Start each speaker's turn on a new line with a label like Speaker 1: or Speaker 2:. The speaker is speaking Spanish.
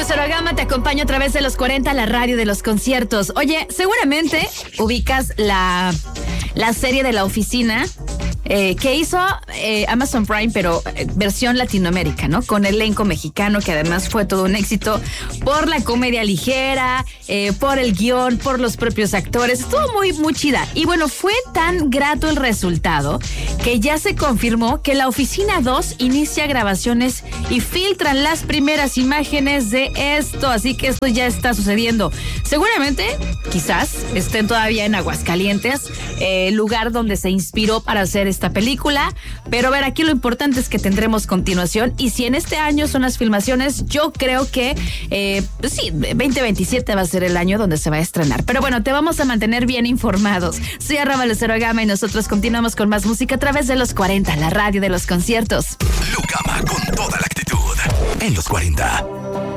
Speaker 1: Lucero Gama, te acompaño a través de los 40, la radio de los conciertos. Oye, seguramente ubicas la serie de La Oficina que hizo Amazon Prime, pero versión Latinoamérica, ¿no? Con elenco mexicano, que además fue todo un éxito por la comedia ligera, por el guión, por los propios actores. Estuvo muy, muy chida. Y bueno, fue tan grato el resultado que ya se confirmó que La Oficina 2 inicia grabaciones y filtran las primeras imágenes de esto. Así que esto ya está sucediendo. Seguramente, quizás, estén todavía en Aguascalientes, lugar donde se inspiró para hacer esta película, pero a ver, aquí lo importante es que tendremos continuación, y si en este año son las filmaciones, yo creo que pues sí, 2027 va a ser el año donde se va a estrenar. Pero bueno, te vamos a mantener bien informados. Soy @Lucero Gama y nosotros continuamos con más música a través de los 40, la radio de los conciertos.
Speaker 2: Lu Gama con toda la actitud en los 40.